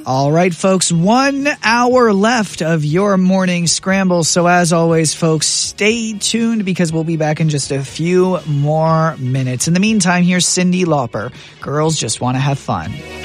All right, folks, 1 hour left of your morning scramble. So as always, folks, stay tuned because we'll be back in just a few more minutes. In the meantime, here's Cyndi Lauper. Girls Just Want to Have Fun.